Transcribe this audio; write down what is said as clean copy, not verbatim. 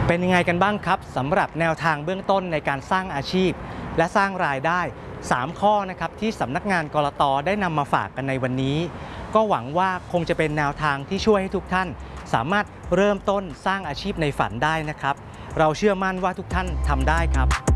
เป็นยังไงกันบ้างครับสำหรับแนวทางเบื้องต้นในการสร้างอาชีพและสร้างรายได้3ข้อนะครับที่สำนักงานกลต.ได้นำมาฝากกันในวันนี้ก็หวังว่าคงจะเป็นแนวทางที่ช่วยให้ทุกท่านสามารถเริ่มต้นสร้างอาชีพในฝันได้นะครับเราเชื่อมั่นว่าทุกท่านทำได้ครับ